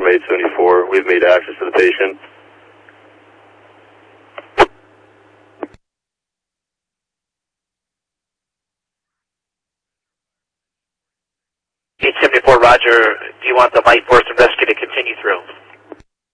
from 874. We've made access to the patient. 874, roger. Do you want the light force and rescue to continue through?